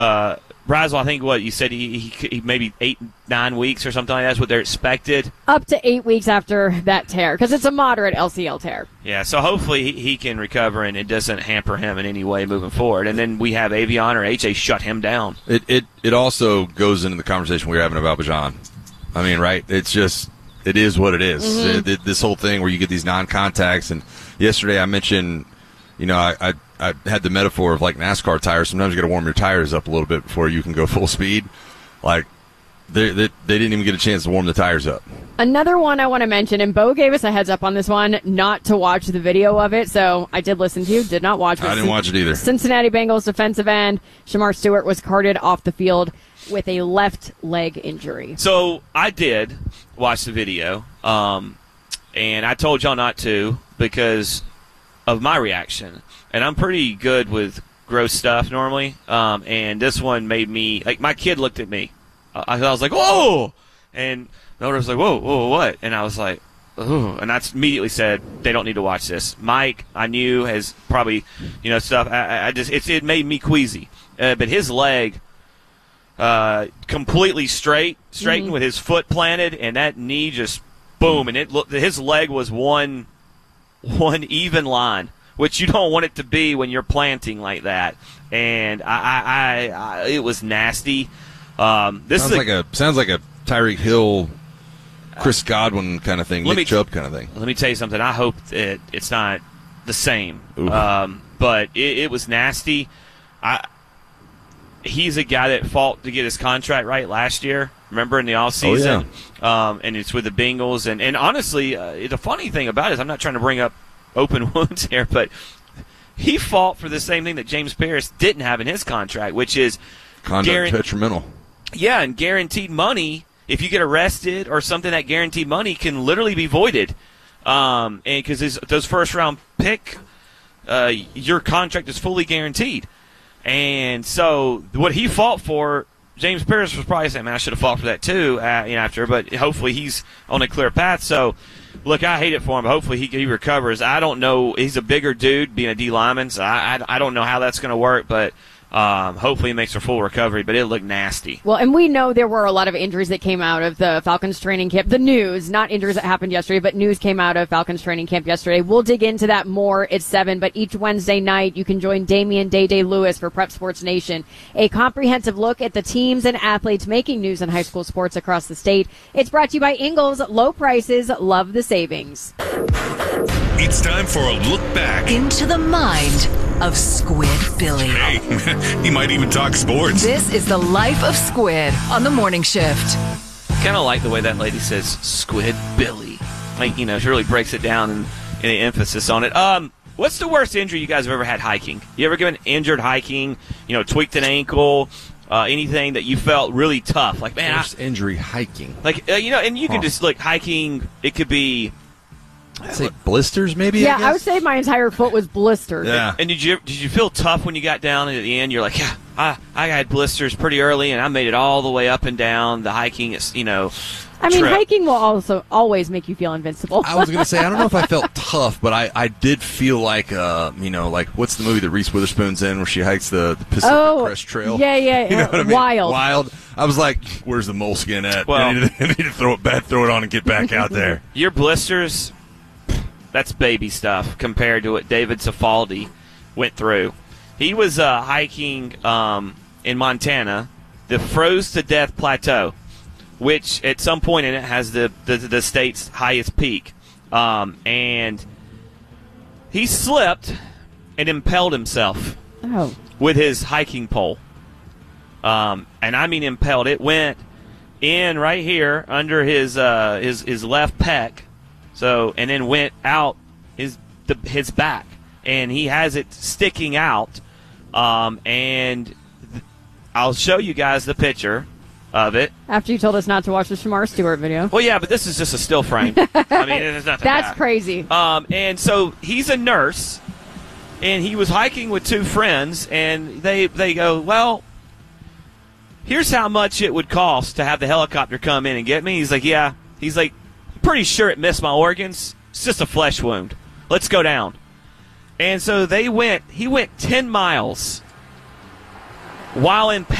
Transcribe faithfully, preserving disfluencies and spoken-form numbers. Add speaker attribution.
Speaker 1: uh, Braswell, I think what you said, he, he, he maybe eight, nine weeks or something like that is what they're expected.
Speaker 2: Up to eight weeks after that tear, because it's a moderate L C L tear.
Speaker 1: Yeah, so hopefully he, he can recover and it doesn't hamper him in any way moving forward. And then we have Avion or H A shut him down.
Speaker 3: It it it also goes into the conversation we were having about Bajan. I mean, right? It's just it is what it is.
Speaker 2: Mm-hmm.
Speaker 3: It, it, this whole thing where you get these non-contacts, and yesterday I mentioned, you know, I. I I had the metaphor of like NASCAR tires. Sometimes you got to warm your tires up a little bit before you can go full speed. Like they, they they didn't even get a chance to warm the tires up.
Speaker 2: Another one I want to mention, and Bo gave us a heads up on this one, not to watch the video of it. So I did listen to you, did not watch it.
Speaker 3: I didn't watch it either.
Speaker 2: Cincinnati Bengals defensive end Shamar Stewart was carted off the field with a left leg injury.
Speaker 1: So I did watch the video, um, and I told y'all not to because of my reaction. And I'm pretty good with gross stuff normally, um, and this one made me, like, my kid looked at me. Uh, I was like, whoa! And the owner was like, whoa, whoa, what? And I was like, ooh. And I immediately said, they don't need to watch this. Mike, I knew, has probably, you know, stuff. I, I just, it, it made me queasy. Uh, but his leg, uh, completely straight, straightened
Speaker 2: Mm-hmm.
Speaker 1: with his foot planted, and that knee just, boom. And it looked, his leg was one, one even line, which you don't want it to be when you're planting like that. And I, I, I, I it was nasty. Um, this
Speaker 3: sounds
Speaker 1: is a,
Speaker 3: like a sounds like a Tyreek Hill, Chris Godwin kind of thing,
Speaker 1: let
Speaker 3: Nick
Speaker 1: me-
Speaker 3: Chubb kind of thing.
Speaker 1: Let me tell you something. I hope that it's not the same. Um, but it, it was nasty. I, he's a guy that fought to get his contract right last year. Remember in the offseason?
Speaker 3: Oh, yeah.
Speaker 1: um, and it's with the Bengals. And, and honestly, uh, the funny thing about it is I'm not trying to bring up open wounds here, but he fought for the same thing that James Pierce didn't have in his contract, which is
Speaker 3: Conduct
Speaker 1: guaran-
Speaker 3: detrimental.
Speaker 1: yeah, and guaranteed money. If you get arrested or something, that guaranteed money can literally be voided. Um, and because those first round pick, uh, your contract is fully guaranteed. And so what he fought for, James Pierce was probably saying, man, I should have fought for that too, uh, you know, after, but hopefully he's on a clear path. So, look, I hate it for him, but hopefully he, he recovers. I don't know. He's a bigger dude being a D lineman, so I, I, I don't know how that's going to work, but um, hopefully he makes a full recovery, but it looked nasty.
Speaker 2: Well, and we know there were a lot of injuries that came out of the Falcons training camp. The news, not injuries that happened yesterday, but news came out of Falcons training camp yesterday. We'll dig into that more at seven, but each Wednesday night you can join Damian Day Day Lewis for Prep Sports Nation, a comprehensive look at the teams and athletes making news in high school sports across the state. It's brought to you by Ingles. Low prices, love the savings.
Speaker 4: It's time for a look back
Speaker 5: into the mind of Squid Billy.
Speaker 4: Hey, he might even talk sports.
Speaker 5: This is the life of Squid on the morning shift.
Speaker 1: Kind of like the way that lady says Squid Billy. Like, you know, she really breaks it down and, and the emphasis on it. Um, what's the worst injury you guys have ever had hiking? You ever been injured hiking, you know, tweaked an ankle, uh, anything that you felt really tough? Like, man,
Speaker 3: First
Speaker 1: I,
Speaker 3: injury hiking.
Speaker 1: like, uh, you know, and you
Speaker 3: Huh.
Speaker 1: can just, like, hiking, it could be...
Speaker 3: I'd say blisters, maybe.
Speaker 2: Yeah,
Speaker 3: I, guess?
Speaker 2: I would say my entire foot was blistered.
Speaker 3: Yeah.
Speaker 1: And did you did you feel tough when you got down and at the end? You're like, yeah, I I had blisters pretty early, and I made it all the way up and down the hiking. It's, you know,
Speaker 2: I mean,
Speaker 1: trip.
Speaker 2: hiking will also always make you feel invincible.
Speaker 3: I was going to say, I don't know if I felt tough, but I, I did feel like, uh, you know, like, what's the movie that Reese Witherspoon's in where she hikes the, the Pacific
Speaker 2: Oh,
Speaker 3: Crest Trail?
Speaker 2: yeah, yeah,
Speaker 3: You know
Speaker 2: uh,
Speaker 3: what I mean?
Speaker 2: Wild.
Speaker 3: Wild. I was like, where's the moleskin at?
Speaker 1: Well-
Speaker 3: I, need to, I need to throw it back, throw it on and get back out there.
Speaker 1: Your blisters, that's baby stuff compared to what David Cifaldi went through. He was uh, hiking um, in Montana, the froze-to-death plateau, which at some point in it has the, the, the state's highest peak. Um, and he slipped and impaled himself
Speaker 2: Oh.
Speaker 1: with his hiking pole. Um, and I mean impaled. It went in right here under his uh, his his left pec, so and then went out his the, his back, and he has it sticking out. Um, and th- I'll show you guys the picture of it.
Speaker 2: After you told us not to watch the Shamar Stewart video.
Speaker 1: Well, yeah, but this is just a still frame. I mean, it's nothing.
Speaker 2: That's
Speaker 1: bad.
Speaker 2: crazy.
Speaker 1: Um, and so he's a nurse, and he was hiking with two friends, and they they go, well, here's how much it would cost to have the helicopter come in and get me. He's like, yeah. He's like, pretty sure it missed my organs. It's just a flesh wound. Let's go down. And so they went, he went ten miles while in